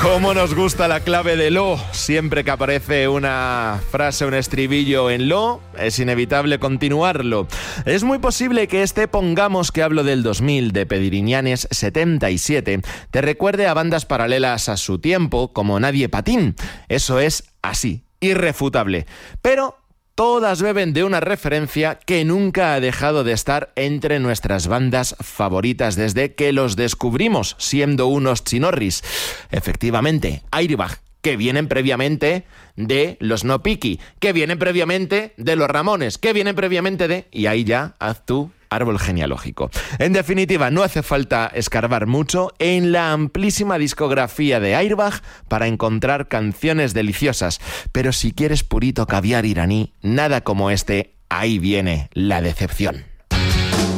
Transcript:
¿Cómo nos gusta la clave de lo? Siempre que aparece una frase, un estribillo en lo, es inevitable continuarlo. Es muy posible que pongamos que hablo del 2000 de Pediriñanes 77 te recuerde a bandas paralelas a su tiempo como Nadie Patín. Eso es así, irrefutable. Pero todas beben de una referencia que nunca ha dejado de estar entre nuestras bandas favoritas desde que los descubrimos siendo unos chinorris. Efectivamente, Airbag, que vienen previamente de los No Piqui, que vienen previamente de los Ramones, que vienen previamente de... Y ahí ya haz tu árbol genealógico. En definitiva, no hace falta escarbar mucho en la amplísima discografía de Airbag para encontrar canciones deliciosas. Pero si quieres purito caviar iraní, nada como Ahí viene la decepción.